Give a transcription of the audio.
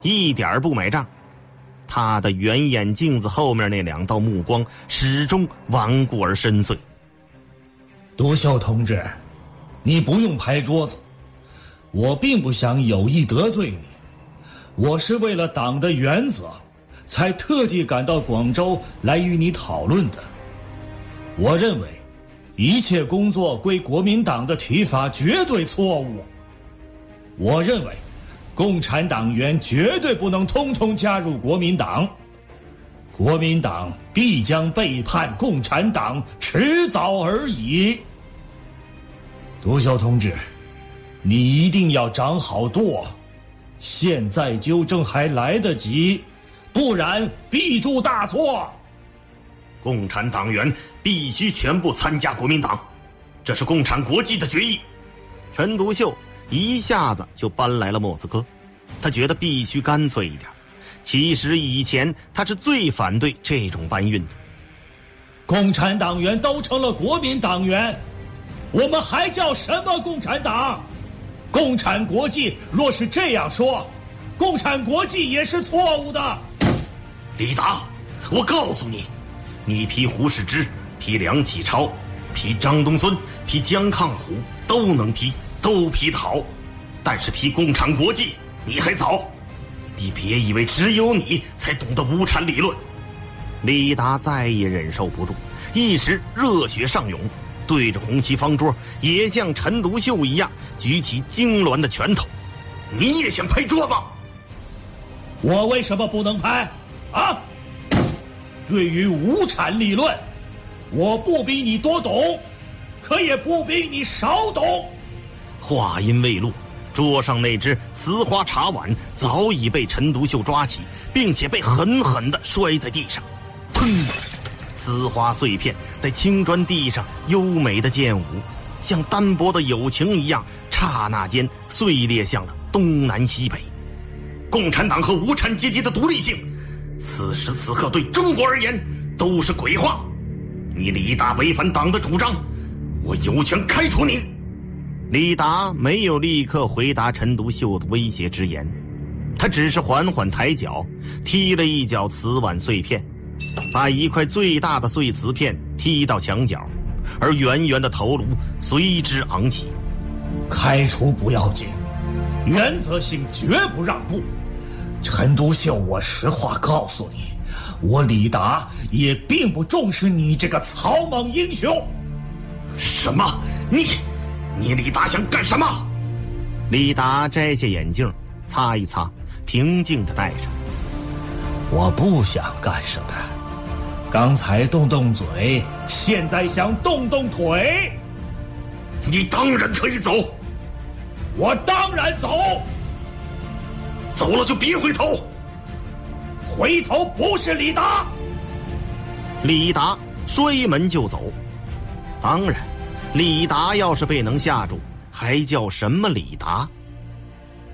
一点不买账。他的圆眼镜子后面那2道目光始终顽固而深邃。 独秀同志，你不用拍桌子，我并不想有意得罪你，我是为了党的原则才特地赶到广州来与你讨论的。我认为一切工作归国民党的提法绝对错误，我认为共产党员绝对不能通通加入国民党，国民党必将背叛共产党，迟早而已。独秀同志，你一定要长好舵，现在纠正还来得及，不然必铸大错。 共产党员必须全部参加国民党，这是共产国际的决议。陈独秀一下子就搬来了莫斯科，他觉得必须干脆一点。其实以前他是最反对这种搬运的。 共产党员都成了国民党员，我们还叫什么共产党？共产国际若是这样说，共产国际也是错误的。 李达，我告诉你，你批胡适之，批梁启超，批张东荪，批江抗虎都能批，都批得好，但是批共产国际你还早。你别以为只有你才懂得无产理论。李达再也忍受不住，一时热血上涌，对着红旗方桌也像陈独秀一样举起痉挛的拳头。你也想拍桌子？ 我为什么不能拍啊？对于无产理论，我不比你多懂，可也不比你少懂。 话音未落，桌上那只瓷花茶碗早已被陈独秀抓起，并且被狠狠地摔在地上。砰！瓷花碎片在青砖地上优美的剑舞，像单薄的友情一样，刹那间碎裂向了东南西北。共产党和无产阶级的独立性，此时此刻对中国而言都是鬼话。你李达违反党的主张，我有权开除你。李达没有立刻回答陈独秀的威胁之言，他只是缓缓抬脚，踢了一脚瓷碗碎片，把一块最大的碎瓷片踢到墙角，而圆圆的头颅随之昂起。 开除不要紧，原则性绝不让步。陈独秀，我实话告诉你，我李达也并不重视你这个草莽英雄。 什么？你李达想干什么？李达摘下眼镜，擦一擦，平静地戴上。 我不想干什么，刚才动动嘴，现在想动动腿。 你当然可以走。 我当然走。 走了就别回头。 回头不是李达。 李达摔门就走。当然，李达要是被能吓住，还叫什么李达？